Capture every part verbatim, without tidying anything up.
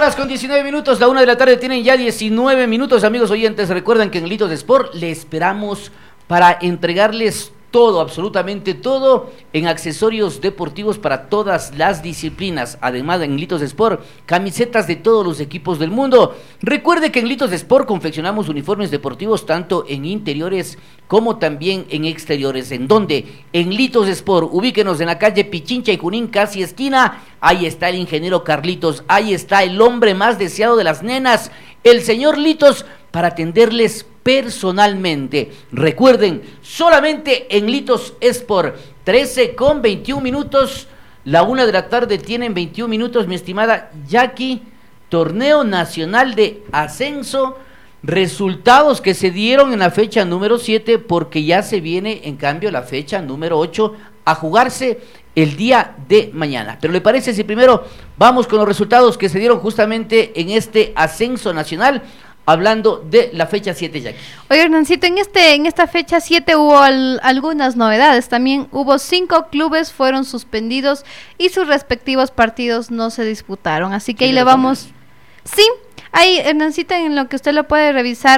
horas con diecinueve minutos, la una de la tarde tienen ya diecinueve minutos, amigos oyentes. Recuerden que en Litos Sport le esperamos para entregarles todo, absolutamente todo, en accesorios deportivos para todas las disciplinas. Además, en Litos Sport, camisetas de todos los equipos del mundo. Recuerde que en Litos Sport confeccionamos uniformes deportivos tanto en interiores como también en exteriores. ¿En dónde? En Litos Sport. Ubíquenos en la calle Pichincha y Junín, casi esquina. Ahí está el ingeniero Carlitos, ahí está el hombre más deseado de las nenas, el señor Litos, para atenderles personalmente. Recuerden, solamente en Litos Sport, trece con veintiún minutos, la una de la tarde tienen veintiún minutos, mi estimada Jackie. Torneo Nacional de Ascenso, resultados que se dieron en la fecha número siete, porque ya se viene en cambio la fecha número ocho a jugarse el día de mañana. Pero ¿le parece si primero vamos con los resultados que se dieron justamente en este ascenso nacional? Hablando de la fecha siete, Jackie. Oye, Hernancito, en este en esta fecha siete hubo al, algunas novedades. También hubo cinco clubes fueron suspendidos y sus respectivos partidos no se disputaron. Así que ahí le vamos. Sí, ahí, Hernancito, en lo que usted lo puede revisar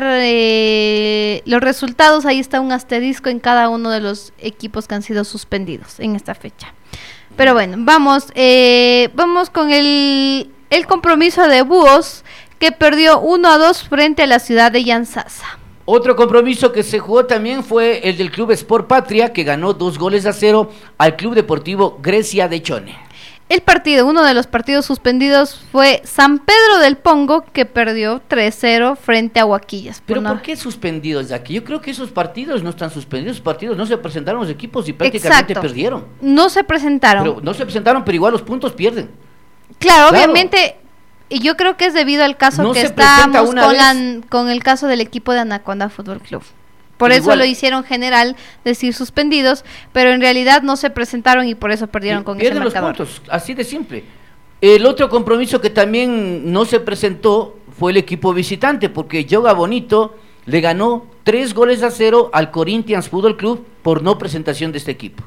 eh, los resultados, ahí está un asterisco en cada uno de los equipos que han sido suspendidos en esta fecha. Pero bueno, vamos, eh, vamos con el, el compromiso de Búhos, que perdió uno a dos frente a la ciudad de Yanzasa. Otro compromiso que se jugó también fue el del Club Sport Patria, que ganó dos goles a cero al Club Deportivo Grecia de Chone. El partido, uno de los partidos suspendidos fue San Pedro del Pongo, que perdió tres cero frente a Huaquillas. ¿Pero por, por qué suspendidos, Jackie? Yo creo que esos partidos no están suspendidos, esos partidos no se presentaron los equipos y prácticamente Exacto. perdieron. No se presentaron. Pero no se presentaron, pero igual los puntos pierden. Claro, Claro. obviamente, y yo creo que es debido al caso No que se estábamos presenta una con, la, vez. con el caso del equipo de Anaconda Fútbol Club. Por Pero eso igual. lo hicieron general, decir suspendidos, pero en realidad no se presentaron y por eso perdieron con ese Pierden los marcador. puntos, así de simple. El otro compromiso que también no se presentó fue el equipo visitante, porque Yoga Bonito le ganó tres goles a cero al Corinthians Fútbol Club por no presentación de este equipo.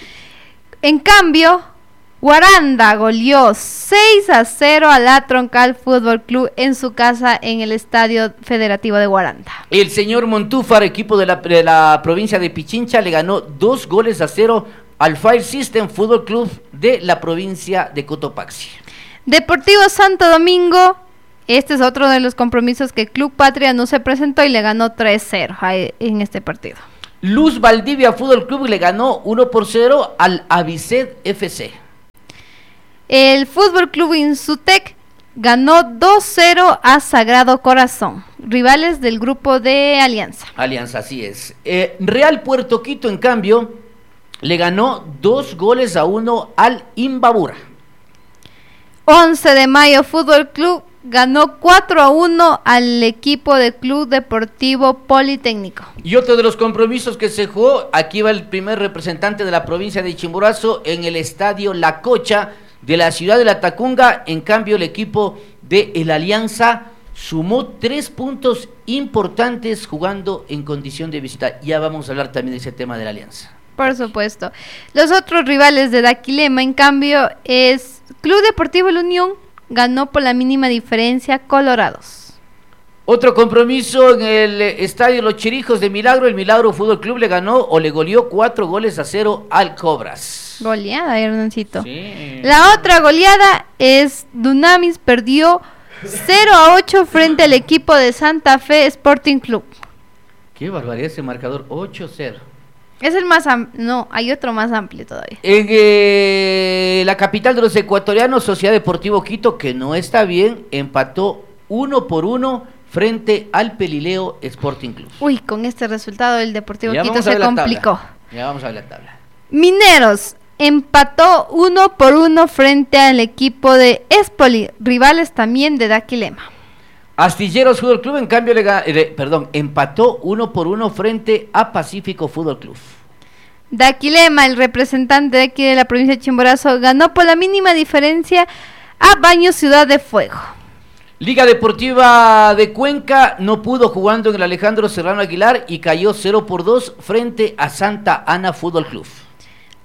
En cambio, Guaranda goleó seis a cero a la Troncal Fútbol Club en su casa en el Estadio Federativo de Guaranda. El señor Montúfar, equipo de la, de la provincia de Pichincha, le ganó dos goles a cero al Fire System Fútbol Club de la provincia de Cotopaxi. Deportivo Santo Domingo, este es otro de los compromisos que Club Patria no se presentó y le ganó tres cero en este partido. Luz Valdivia Fútbol Club le ganó uno por cero al Avicet F C. El Fútbol Club Insutec ganó dos cero a Sagrado Corazón, rivales del grupo de Alianza. Alianza, así es. Eh, Real Puerto Quito, en cambio, le ganó dos goles a uno al Imbabura. once de mayo Fútbol Club ganó cuatro a uno al equipo de Club Deportivo Politécnico. Y otro de los compromisos que se jugó, aquí va el primer representante de la provincia de Chimborazo en el estadio La Cocha de la ciudad de La Tacunga. En cambio, el equipo de el Alianza sumó tres puntos importantes jugando en condición de visita. Ya vamos a hablar también de ese tema de la Alianza. Por supuesto. Los otros rivales de Daquilema, en cambio, es Club Deportivo La Unión, ganó por la mínima diferencia Colorados. Otro compromiso en el estadio Los Chirijos de Milagro, el Milagro Fútbol Club le ganó o le goleó cuatro goles a cero al Cobras. Goleada, Hernancito. Sí. La otra goleada es Dunamis, perdió cero a ocho frente al equipo de Santa Fe Sporting Club. Qué barbaridad ese marcador, ocho cero. Es el más amplio, no, hay otro más amplio todavía. En eh, la capital de los ecuatorianos, Sociedad Deportivo Quito, que no está bien, empató uno por uno frente al Pelileo Sporting Club. Uy, con este resultado el Deportivo Ya Quito vamos a se ver la complicó. tabla. Ya vamos a ver la tabla. Mineros empató uno por uno frente al equipo de Espoli, rivales también de Daquilema. Astilleros Fútbol Club, en cambio, le, eh, perdón, empató uno por uno frente a Pacífico Fútbol Club. Daquilema, el representante de aquí de la provincia de Chimborazo, ganó por la mínima diferencia a Baños Ciudad de Fuego. Liga Deportiva de Cuenca no pudo jugando en el Alejandro Serrano Aguilar y cayó cero por dos frente a Santa Ana Fútbol Club.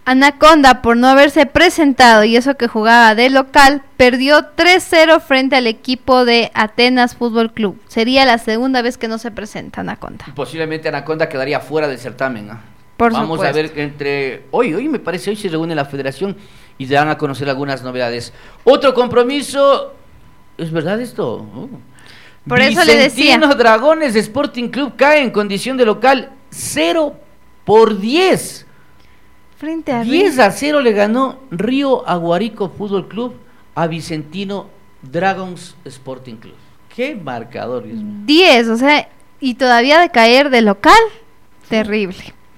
Anaconda, por no haberse presentado y eso que jugaba de local, perdió tres cero frente al equipo de Atenas Fútbol Club. Sería la segunda vez que no se presenta Anaconda. Posiblemente Anaconda quedaría fuera del certamen, ¿eh? Por Vamos supuesto. a ver entre... Hoy, hoy me parece, hoy se reúne la federación y se dan a conocer algunas novedades. Otro compromiso... ¿Es verdad esto? Oh. Por eso le decía. Vicentino Dragones Sporting Club cae en condición de local cero por diez. Frente a diez a cero le ganó Río Aguarico Fútbol Club a Vicentino Dragons Sporting Club. Qué marcador, Dios mío. diez, o sea, y todavía de caer de local, terrible.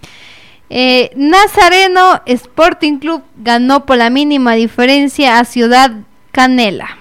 Eh, Nazareno Sporting Club ganó por la mínima diferencia a Ciudad Canela.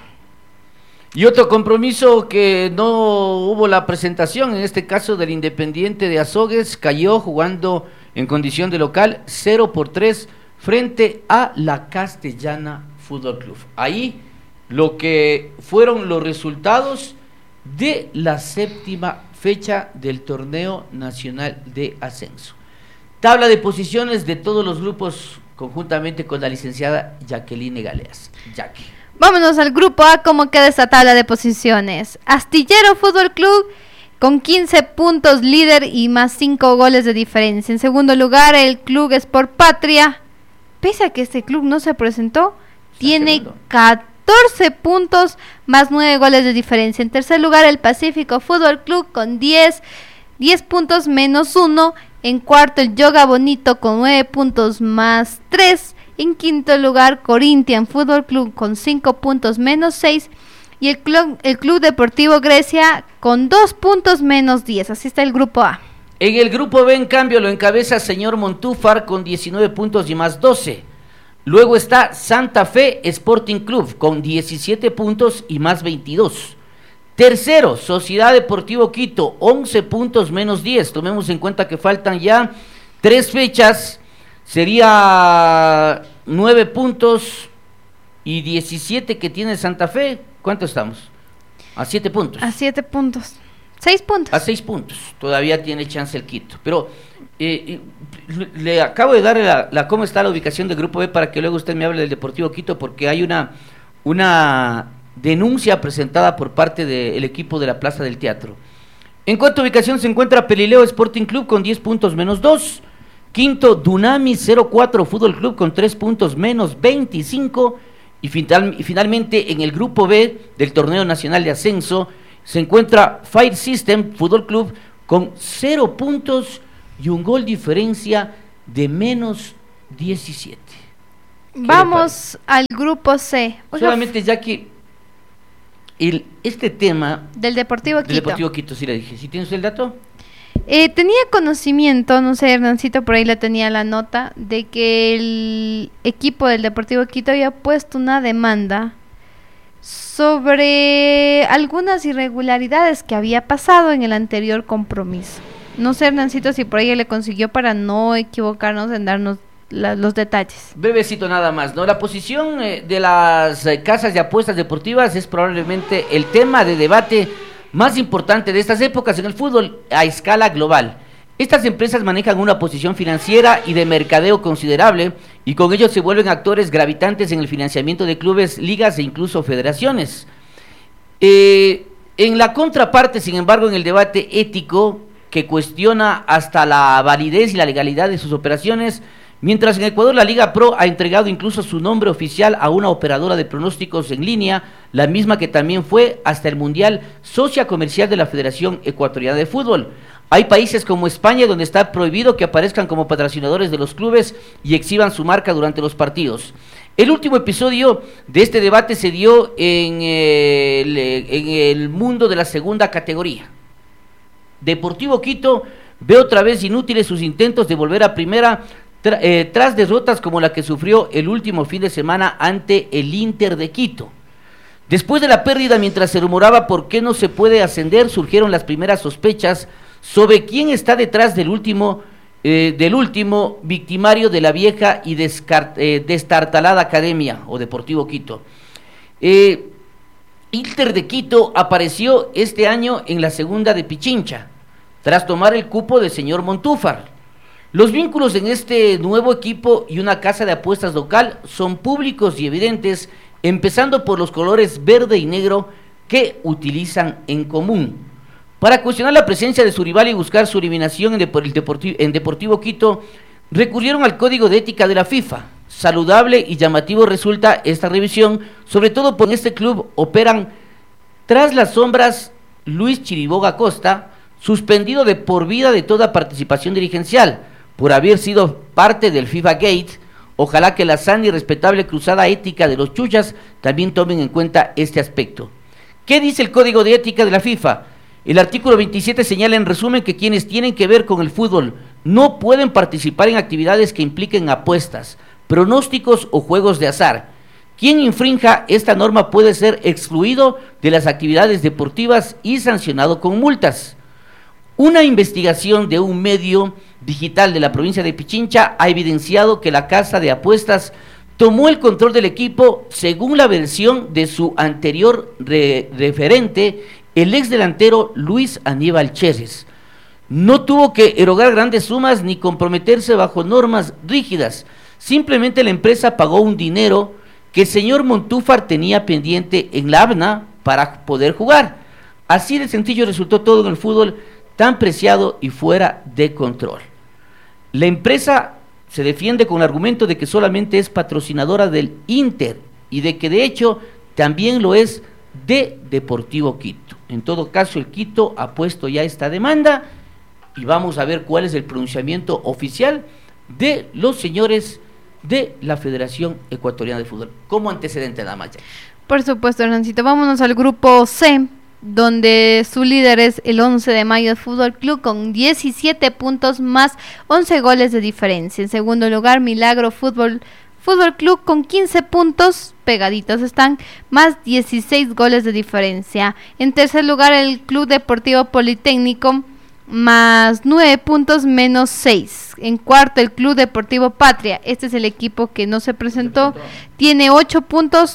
Y otro compromiso que no hubo la presentación, en este caso del Independiente de Azogues, cayó jugando en condición de local cero por tres frente a la Castellana Fútbol Club. Ahí lo que fueron los resultados de la séptima fecha del Torneo Nacional de Ascenso. Tabla de posiciones de todos los grupos conjuntamente con la licenciada Jacqueline Galeas. Jackie. Vámonos al grupo A, ¿cómo queda esta tabla de posiciones? Astillero Fútbol Club con quince puntos, líder y más cinco goles de diferencia. En segundo lugar, el Club Sport Patria, pese a que este club no se presentó, tiene segundo. catorce puntos, más nueve goles de diferencia. En tercer lugar, el Pacífico Fútbol Club con diez, diez puntos menos uno. En cuarto, el Yoga Bonito con nueve puntos más tres. En quinto lugar, Corinthian Fútbol Club con cinco puntos menos seis. Y el club, el Club Deportivo Grecia con dos puntos menos diez. Así está el grupo A. En el grupo B, en cambio, lo encabeza señor Montúfar con diecinueve puntos y más doce. Luego está Santa Fe Sporting Club con diecisiete puntos y más veintidós. Tercero, Sociedad Deportivo Quito, once puntos menos diez. Tomemos en cuenta que faltan ya tres fechas. Sería nueve puntos y diecisiete que tiene Santa Fe. ¿Cuánto estamos? A siete puntos. A siete puntos. Seis puntos. A seis puntos. Todavía tiene chance el Quito. Pero eh, eh, le acabo de dar la, la cómo está la ubicación del grupo B para que luego usted me hable del Deportivo Quito, porque hay una, una denuncia presentada por parte del equipo de la Plaza del Teatro. En cuanto a ubicación se encuentra Pelileo Sporting Club con diez puntos menos dos. Quinto, Dunami cero cuatro Fútbol Club con tres puntos menos veinticinco. Y, final, y finalmente en el grupo B del Torneo Nacional de Ascenso se encuentra Fire System Fútbol Club con cero puntos y un gol diferencia de menos diecisiete. Vamos al grupo C. Oiga, Solamente ya que el, este tema del Deportivo del Quito. Deportivo Quito, sí le dije. ¿Sí tienes el dato? Eh, tenía conocimiento, no sé, Hernancito por ahí le tenía la nota, de que el equipo del Deportivo Quito había puesto una demanda sobre algunas irregularidades que había pasado en el anterior compromiso. No sé, Hernancito, si por ahí le consiguió para no equivocarnos en darnos la, los detalles. Brevecito nada más, ¿no? La posición eh, de las eh, casas de apuestas deportivas es probablemente el tema de debate más importante de estas épocas en el fútbol a escala global. Estas empresas manejan una posición financiera y de mercadeo considerable y con ello se vuelven actores gravitantes en el financiamiento de clubes, ligas e incluso federaciones. Eh, en la contraparte, sin embargo, en el debate ético que cuestiona hasta la validez y la legalidad de sus operaciones, mientras en Ecuador la Liga Pro ha entregado incluso su nombre oficial a una operadora de pronósticos en línea, la misma que también fue hasta el Mundial socia comercial de la Federación Ecuatoriana de Fútbol. Hay países como España donde está prohibido que aparezcan como patrocinadores de los clubes y exhiban su marca durante los partidos. El último episodio de este debate se dio en el, en el mundo de la segunda categoría. Deportivo Quito ve otra vez inútiles sus intentos de volver a primera Tra, eh, tras derrotas como la que sufrió el último fin de semana ante el Inter de Quito. Después de la pérdida, mientras se rumoraba por qué no se puede ascender, surgieron las primeras sospechas sobre quién está detrás del último, eh, del último victimario de la vieja y descart, eh, destartalada academia o Deportivo Quito. Eh, Inter de Quito apareció este año en la segunda de Pichincha, tras tomar el cupo del señor Montúfar. Los vínculos en este nuevo equipo y una casa de apuestas local son públicos y evidentes, empezando por los colores verde y negro que utilizan en común. Para cuestionar la presencia de su rival y buscar su eliminación en, Depor- el Deportivo, en Deportivo Quito, recurrieron al Código de Ética de la FIFA. Saludable y llamativo resulta esta revisión, sobre todo porque en este club operan tras las sombras Luis Chiriboga Costa, suspendido de por vida de toda participación dirigencial, por haber sido parte del FIFA Gate. Ojalá que la sana y respetable cruzada ética de los chuchas también tomen en cuenta este aspecto. ¿Qué dice el Código de Ética de la FIFA? El artículo veintisiete señala en resumen que quienes tienen que ver con el fútbol no pueden participar en actividades que impliquen apuestas, pronósticos o juegos de azar. Quien infrinja esta norma puede ser excluido de las actividades deportivas y sancionado con multas. Una investigación de un medio digital de la provincia de Pichincha ha evidenciado que la casa de apuestas tomó el control del equipo según la versión de su anterior re- referente, el ex delantero Luis Aníbal Chérez. No tuvo que erogar grandes sumas ni comprometerse bajo normas rígidas, simplemente la empresa pagó un dinero que el señor Montúfar tenía pendiente en la A B N A para poder jugar. Así de sencillo resultó todo en el fútbol, tan preciado y fuera de control. La empresa se defiende con el argumento de que solamente es patrocinadora del Inter y de que de hecho también lo es de Deportivo Quito. En todo caso, el Quito ha puesto ya esta demanda y vamos a ver cuál es el pronunciamiento oficial de los señores de la Federación Ecuatoriana de Fútbol. Como antecedente nada más. Por supuesto, Hernancito. Vámonos al grupo C, donde su líder es el once de mayo Fútbol Club con diecisiete puntos más once goles de diferencia. En segundo lugar, Milagro Fútbol Fútbol Club con quince puntos, pegaditos están, más dieciséis goles de diferencia. En tercer lugar, el Club Deportivo Politécnico, más nueve puntos, menos seis. En cuarto, el Club Deportivo Patria, este es el equipo que no se presentó, tiene ocho puntos,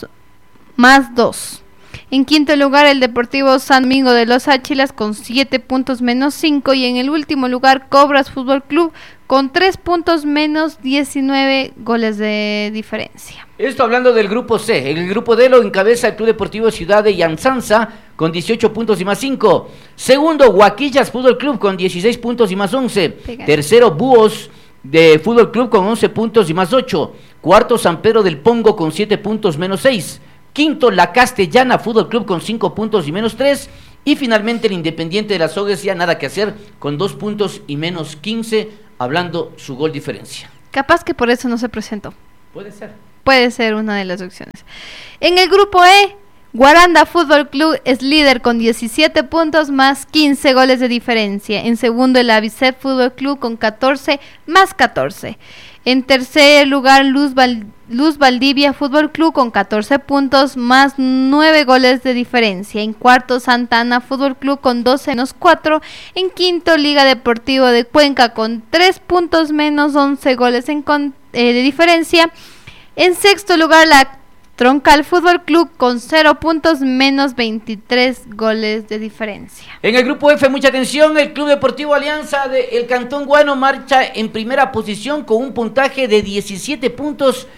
más dos. En quinto lugar, el Deportivo San Domingo de los Áchilas con siete puntos menos cinco. Y en el último lugar, Cobras Fútbol Club con tres puntos menos diecinueve goles de diferencia. Esto hablando del grupo C. En el grupo D lo encabeza el Club Deportivo Ciudad de Yansanza con dieciocho puntos y más cinco. Segundo, Huaquillas Fútbol Club con dieciséis puntos y más once. Pégate. Tercero, Búhos de Fútbol Club con once puntos y más ocho. Cuarto, San Pedro del Pongo con siete puntos menos seis. Quinto, La Castellana Fútbol Club con cinco puntos y menos tres. Y finalmente el Independiente de las Sogues, ya nada que hacer, con dos puntos y menos quince, hablando su gol diferencia. Capaz que por eso no se presentó. Puede ser. Puede ser una de las opciones. En el grupo E, Guaranda Fútbol Club es líder con diecisiete puntos más quince goles de diferencia. En segundo, el Avicet Fútbol Club con catorce más catorce. En tercer lugar, Luz, Val- Luz Valdivia Fútbol Club con catorce puntos más nueve goles de diferencia. En cuarto, Santa Ana Fútbol Club con doce menos cuatro. En quinto, Liga Deportiva de Cuenca con tres puntos menos once goles en con- eh, de diferencia. En sexto lugar, la Troncal Fútbol Club con cero puntos menos veintitrés goles de diferencia. En el grupo F, mucha atención, el Club Deportivo Alianza de el Cantón Guano marcha en primera posición con un puntaje de diecisiete puntos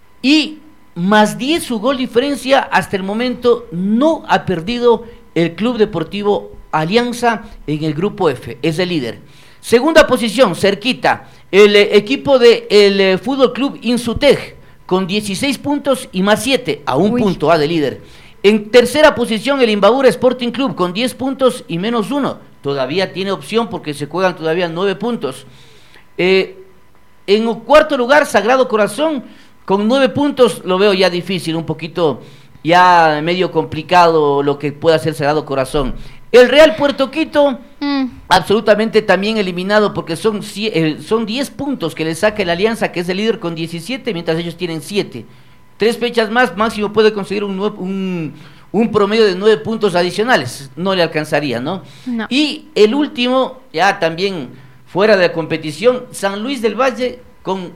y más diez su gol diferencia. Hasta el momento no ha perdido el Club Deportivo Alianza en el grupo F, es el líder. Segunda posición, cerquita, el eh, equipo de el eh, Fútbol Club Insutej con dieciséis puntos y más siete, a un Uy. punto A de líder. En tercera posición, el Imbabura Sporting Club con diez puntos y menos uno. Todavía tiene opción porque se juegan todavía nueve puntos. Eh, en cuarto lugar, Sagrado Corazón con nueve puntos. Lo veo ya difícil, un poquito ya medio complicado lo que pueda hacer Sagrado Corazón. El Real Puerto Quito, mm. absolutamente también eliminado porque son, eh, son diez puntos que le saca la Alianza, que es el líder con diecisiete, mientras ellos tienen siete. Tres fechas más, máximo puede conseguir un, un, un promedio de nueve puntos adicionales. No le alcanzaría, ¿no? No. Y el último, ya también fuera de la competición, San Luis del Valle con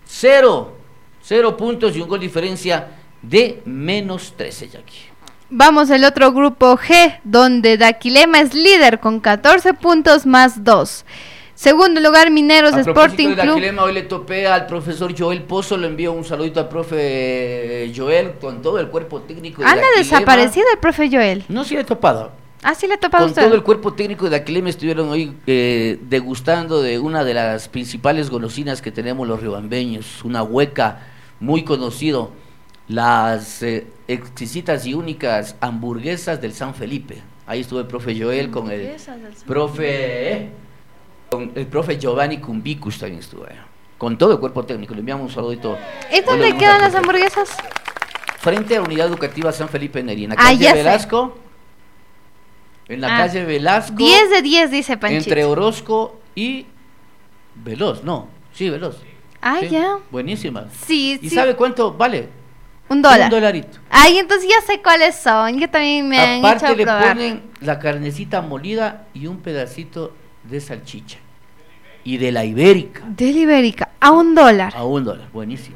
cero, cero puntos y un gol diferencia de menos trece, Jackie. Vamos al otro grupo G, donde Daquilema es líder con catorce puntos más dos. Segundo lugar, Mineros A Sporting propósito de Club. Daquilema, hoy le topé al profesor Joel Pozo, le envío un saludito al profe Joel con todo el cuerpo técnico de Anda Daquilema. desaparecido el profe Joel. No, sí le he topado. Ah, sí le ha topado a Con usted. todo el cuerpo técnico de Daquilema estuvieron hoy eh, degustando de una de las principales golosinas que tenemos los riobambeños, una hueca muy conocido, las eh, exquisitas y únicas hamburguesas del San Felipe. Ahí estuvo el profe Joel con el profe eh, con el profe Giovanni Cumbicus también estuvo ahí, con todo el cuerpo técnico. Le enviamos un saludito. ¿Y Hoy dónde lo quedan vimos las al profe. hamburguesas? Frente a la Unidad Educativa San Felipe Neri, en la Ah, calle ya sé. Velasco. En la Ah. calle Velasco. diez de diez, dice Panchito. Entre Orozco y Veloz, no, sí, Veloz. Ah, Sí, ya. buenísima. Sí, ¿Y sí. sabe cuánto vale? Un dólar. Un dolarito. Ay, entonces ya sé cuáles son. Yo también me han hecho Aparte le probar. ponen la carnecita molida y un pedacito de salchicha. Y de la ibérica. Del Ibérica, a un dólar. A un dólar, buenísimo.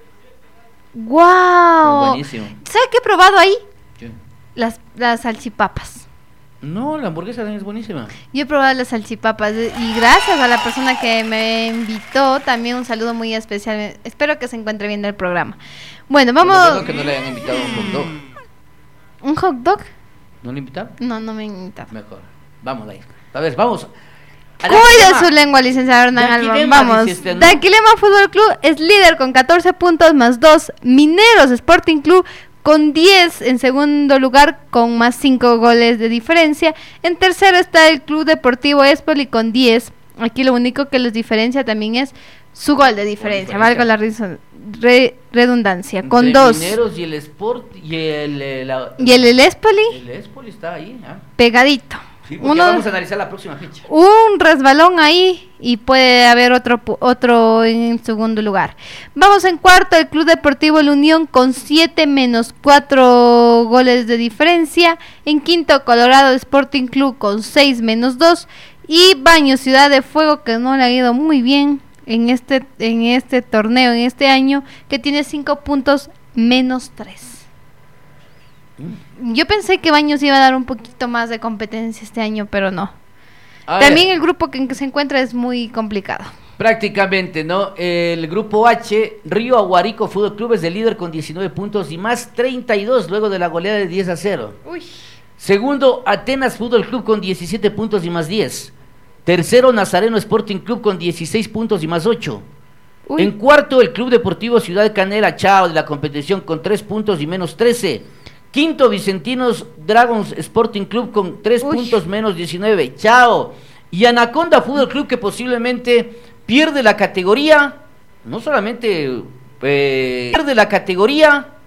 ¡Wow! Buenísimo. ¿Sabe qué he probado ahí? ¿Qué? Las, las salchipapas. No, la hamburguesa también es buenísima. Yo he probado las salchipapas eh, y gracias a la persona que me invitó, también un saludo muy especial. Espero que se encuentre bien el programa. Bueno, Lo bueno vamos. que no le hayan invitado a un hot dog. ¿Un hot dog? ¿No le invitaron? No, no me han invitado. Mejor. Vamos ahí. A ver, vamos. A la Cuide crema. su lengua, licenciado Hernán Alba. Daquilema, Vamos. dice este, ¿no? Daquilema Fútbol Club es líder con catorce puntos más dos. Mineros Sporting Club con diez en segundo lugar con más cinco goles de diferencia. En tercero está el Club Deportivo Espoli con diez. Aquí lo único que les diferencia también es su gol de diferencia. diferencia. Valga la rizo- re- redundancia. Con Entre dos. Mineros y el Sport y el... eh, la- Y el, el Espoli El Espoli está ahí, ¿ah? pegadito. Sí, porque Uno- vamos a analizar la próxima fecha. un resbalón ahí y puede haber otro pu- otro en segundo lugar. Vamos en cuarto, el Club Deportivo La Unión con siete menos cuatro goles de diferencia. En quinto, Colorado Sporting Club con seis menos dos. Y Baños Ciudad de Fuego, que no le ha ido muy bien en este, en este torneo, en este año, que tiene cinco puntos menos tres. Yo pensé que Baños iba a dar un poquito más de competencia este año, pero no. A También ver, el grupo que en que se encuentra es muy complicado. prácticamente, ¿no? El grupo H, Río Aguarico Fútbol Club es el líder con diecinueve puntos y más treinta y dos luego de la goleada de diez a cero. Uy. Segundo, Atenas Fútbol Club con diecisiete puntos y más diez. Tercero, Nazareno Sporting Club con dieciséis puntos y más ocho. Uy. En cuarto, el Club Deportivo Ciudad Canela, chao, de la competición con tres puntos y menos trece. Quinto, Vicentinos Dragons Sporting Club con tres Uy. puntos menos diecinueve, chao. Y Anaconda Fútbol Club, que posiblemente pierde la categoría, no solamente eh, pierde la categoría,